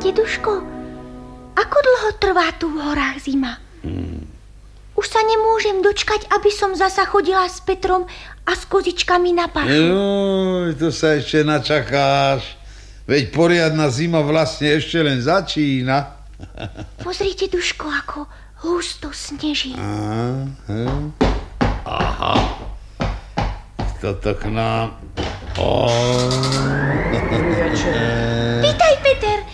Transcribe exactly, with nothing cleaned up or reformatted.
Deduško, ako dlho trvá tu v horách zima? Hmm. Už sa nemôžem dočkať, aby som zasa chodila s Petrom a s kozičkami na pašu. Joj, to sa ešte načakáš. Veď poriadna zima vlastne ešte len začína. Pozrite, Duško, ako husto sneží. Aha. Aha. Kto to k nám... Oh. Vítaj, Peter.